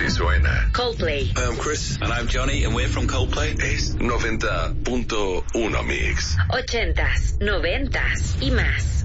Si suena Coldplay. Hi, I'm Chris. And I'm Johnny, and we're from Coldplay. Es 90.1 Mix. 80s, 90s y más.